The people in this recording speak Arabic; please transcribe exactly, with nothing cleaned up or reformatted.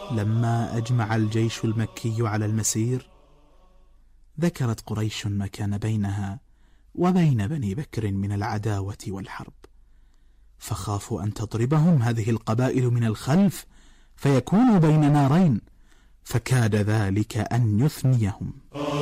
لما أجمع الجيش المكي على المسير، ذكرت قريش ما كان بينها وبين بني بكر من العداوة والحرب، فخافوا أن تضربهم هذه القبائل من الخلف فيكونوا بين نارين، فكاد ذلك أن يثنيهم.